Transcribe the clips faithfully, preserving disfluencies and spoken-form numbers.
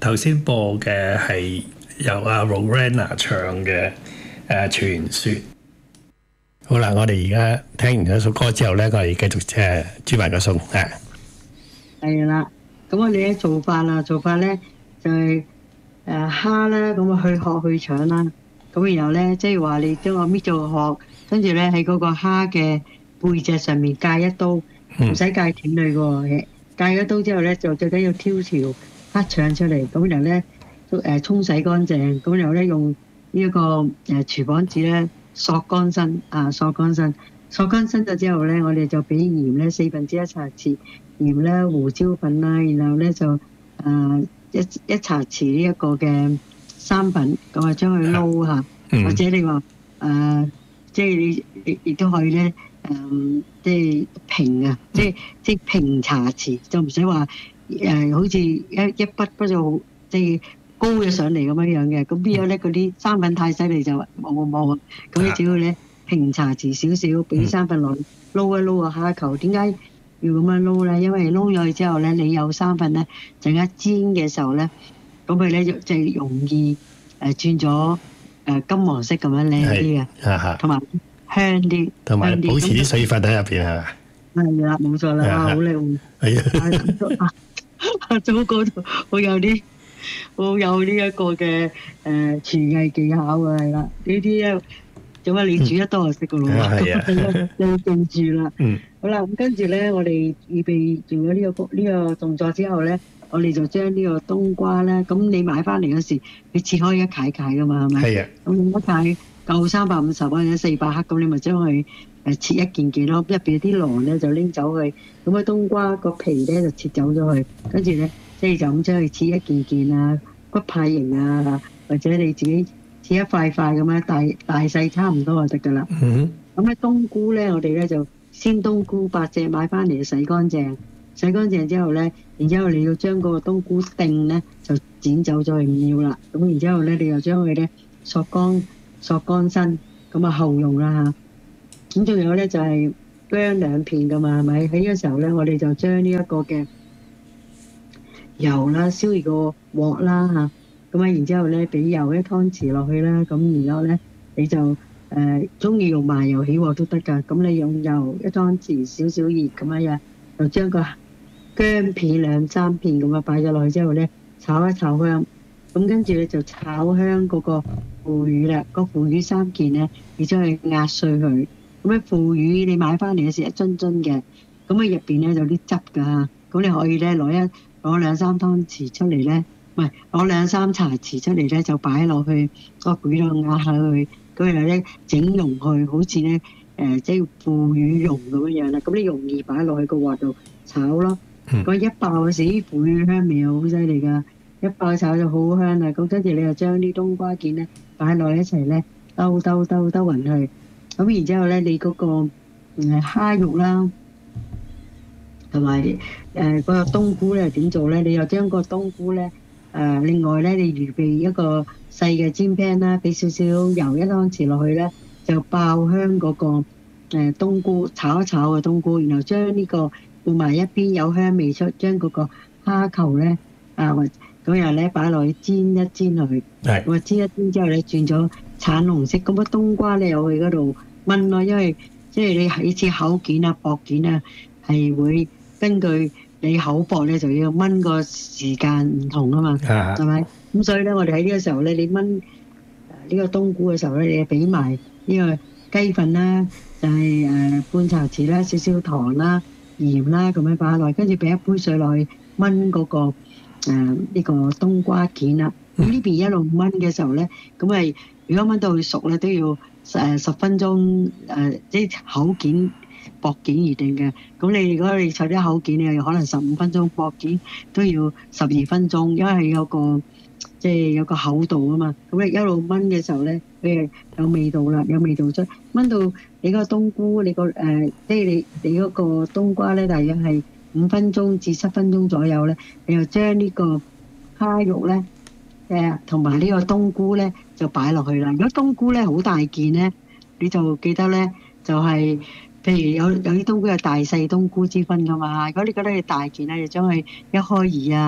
頭先播嘅係由阿 Rowena 唱嘅誒傳說。好啦，我哋而家聽完嗰首歌之後咧，我哋繼續誒煮埋個餸啊。 係啦，咁我哋咧做法啦，做法咧就係誒蝦啦，咁啊去殼去腸啦，咁然後咧即係話你將我搣咗個殼，跟住咧喺嗰個蝦嘅背脊上面界一刀，唔使界斷佢嘅，界一刀之後咧就最緊要挑條黑腸出嚟，咁然後咧誒沖洗乾淨，咁然後咧用呢一個誒廚房紙咧索乾身啊，索乾身，索乾身咗之後咧，我哋就俾鹽咧四分之一茶匙。鹽咧、胡椒粉啦，然後咧就誒、呃、一一茶匙呢一個嘅生粉，咁啊將佢撈下，嗯、或者你話誒、呃，即係你亦都可以咧誒、呃，即係平啊，即係即係平茶匙，就唔使話誒，好似一一筆筆就即係高咗上嚟咁樣樣嘅，咁邊有咧嗰啲生粉太犀利就冇冇冇，咁你只要咧平茶匙少少，俾生粉落撈一撈個蝦球，點解要咁樣撈咧？因為撈咗去之後咧，你有生粉咧，陣間煎嘅時候咧，咁佢咧就就容易誒轉咗誒金黃色咁樣靚啲嘅，同埋香啲， 同埋保持啲水分喺入邊係嘛？ 係啦，冇錯啦，哇，好靚！係啊，阿祖嗰度好有啲好有呢一個嘅誒廚藝技巧啊，係啦，呢啲咧做乜你煮得多就識噶咯喎，要記住啦。好啦，咁跟住咧，我哋預備做咗呢個呢個動作之後咧，我哋就將呢個冬瓜咧，咁你買翻嚟嗰時，你切開一塊塊噶嘛，係咪？係啊。咁一塊夠三百五十或者四百克，咁你咪將佢誒切一件件咯，入邊啲囊咧就拎走去，咁啊冬瓜個皮咧就切走咗去，跟住咧即係就咁將佢切一件件啊，骨牌型啊，或者你自己切一塊塊咁樣，大大細差唔多就得噶啦。嗯。咁咧冬菇咧，我哋咧就鮮冬菇八隻買翻嚟洗乾淨，洗乾淨之後咧，然之後你要將嗰個冬菇丁咧就剪走咗，唔要啦。咁然之後咧，你又將佢咧索乾索乾身，咁啊後用啦嚇。咁仲有咧就係薑兩片噶嘛，係咪？喺呢個時候咧，我哋就將呢一個嘅油啦，燒熱個鑊啦嚇。咁啊，然之後咧俾油一湯匙落去啦，咁然之後咧你就誒中意用麻油起鑊都得㗎，咁你用油一湯匙少少熱咁樣樣，就將個薑片兩三片咁啊擺咗落去之後咧，炒一炒香，咁跟住咧就炒香嗰個腐乳啦，個腐乳三件咧，你將佢壓碎佢，咁咧腐乳你買翻嚟嘅時一樽樽嘅，咁啊入邊咧有啲汁㗎，咁你可以咧攞一攞兩三湯匙出嚟咧，唔係攞兩三茶匙出嚟咧，就擺落去個腐乳度壓下佢。咁然後咧整溶佢，好似咧誒即係腐乳蓉咁樣樣啦。咁你容易擺落去個鑊度炒咯。咁、嗯、一爆嗰時腐乳香味又好犀利㗎，一爆炒就好香啦。咁跟住你又將啲冬瓜件咧擺落一齊咧，兜兜兜兜勻去。咁然之後咧，你嗰、嗰個誒、嗯、蝦肉啦，同埋誒嗰個冬菇咧點做咧？你又將個冬菇咧。誒、呃，另外咧，你預備一個細嘅煎 pan 啦，俾少少油一湯匙落去咧，就爆香嗰、那個、呃、冬菇，炒一炒個冬菇，然後將呢個換埋一邊有香味出，將嗰個蝦球咧啊，咁然後咧擺落去煎一煎落去，咁啊煎一煎之後咧轉咗橙紅色，咁啊冬瓜咧又去嗰度炆咯，因為即係你係似口件啊、薄件啊，係會根據。你口薄咧就要炆個時間唔同啊嘛，係咪？咁所以咧，我哋喺呢個時候咧，你炆呢個冬菇嘅時候咧，你就俾埋呢個雞粉啦，就係誒半茶匙啦，少少糖啦、鹽啦咁樣擺落去，跟住俾一杯水落去炆嗰個誒呢個冬瓜件啦。咁呢邊一路炆嘅時候咧，咁係如果炆到佢熟咧，都要誒十分鐘誒，即係口件。薄件而定嘅，咁你如果你炒啲口件，你又可能十五分鐘，薄件都要十二分鐘，因為係有個即係有個厚度啊嘛。咁你一路炆嘅時候咧，佢係有味道啦，有味道出炆到你個冬菇，你個誒即係你你嗰個冬瓜咧，大約係五分鐘至七分鐘左右咧，你又將呢個蝦肉咧誒同埋呢個冬菇咧就擺落去啦。如果冬菇咧好大件咧，你就記得咧就係、是。譬如有有啲冬菇有大細冬菇之分噶嘛，如果你覺得佢大件咧，就將佢一開二啊，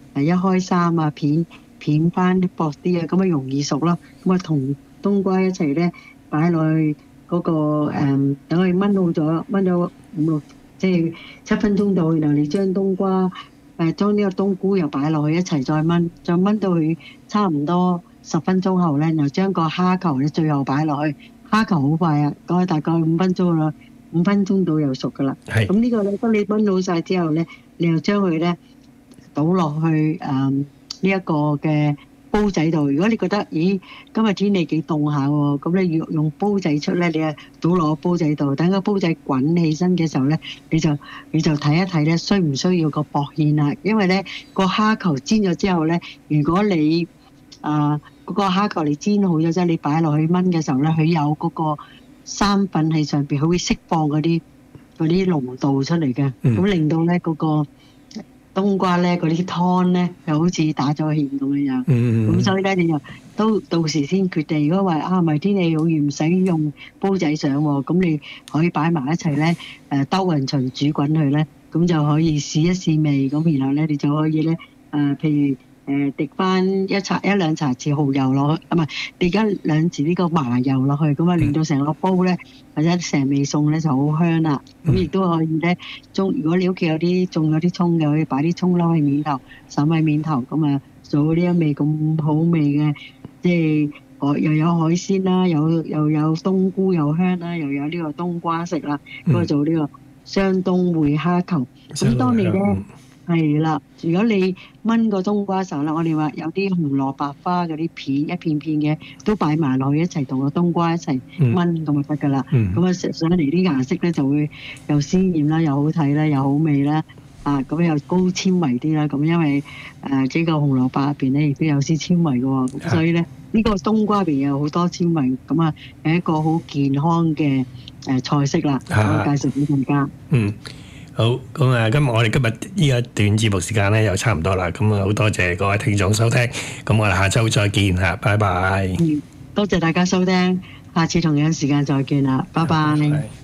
誒一開三啊，片片翻啲薄啲啊，咁啊容易熟咯。咁啊同冬瓜一齊咧擺落去嗰、嗰個誒，等佢燜好咗，燜咗五六即係七分鐘度，然後你將冬瓜誒將呢個冬菇又擺落去一齊再燜，再燜到佢差唔多十分鐘後咧，然後將個蝦球咧最後擺落去。蝦球好快啊，講大概五分鐘啦，五分鐘到又熟噶啦。 係。 咁呢個咧，當你燜好晒之後咧，你又將佢咧倒落去誒呢一個嘅煲仔度。如果你覺得咦今日天氣幾凍下喎，咁你要用煲仔出咧，你啊倒落個煲仔度，等個煲仔滾起身嘅時候咧，你就你就睇一睇咧，需唔需要個薄芡啦？因為咧個蝦球煎咗之後咧，如果你啊嗰個蝦球你煎好咗之後，你擺落去燜嘅時候咧，佢有嗰個生粉喺上邊，佢會釋放嗰啲嗰啲濃度出嚟嘅，咁、嗯、令到咧嗰個冬瓜咧嗰啲湯咧又好似打咗芡咁樣樣。咁、嗯、所以咧你就都到時先決定。如果話啊，咪天氣好熱唔使用煲仔上喎，咁你可以擺埋一齊咧，誒兜勻勻煮滾佢咧，咁就可以試一試味。咁然後咧你就可以咧誒、呃，譬如。誒滴翻一茶一兩茶匙蠔油落去，啊唔係滴一兩匙呢個麻油落去，咁啊令到成個煲咧或者成味餸咧就好香啦。咁亦都可以咧，中如果你屋企有啲種咗啲葱嘅，可以擺啲葱撈喺面頭，撒喺面頭，咁啊做呢一味咁好味嘅，即係海又有海鮮啦，有又有冬菇又香啦，又有呢個冬瓜食啦，咁啊做呢個雙冬燴蝦球。咁當你咧。係啦，如果你燜個冬瓜時候啦，我哋話有啲紅蘿蔔花嗰啲片一片片嘅，都擺埋落去一齊同個冬瓜一齊燜咁就得噶啦。咁啊食上嚟啲顏色咧就會又鮮豔啦，又好睇啦，又好味啦。啊，咁又高纖維啲啦。咁因為誒呢個紅蘿蔔入邊咧亦都有啲纖維嘅喎，咁所以咧呢個冬瓜入邊有好多纖維，咁啊係一個好健康嘅誒菜式啦。我介紹俾大家。嗯。 好，咁啊，今日我哋今日呢一段節目時間咧又差唔多啦，咁啊好多謝各位聽眾收聽，咁我哋下週再見嚇，拜拜。 嗯，多謝大家收聽，下次同樣時間再見啦，拜拜。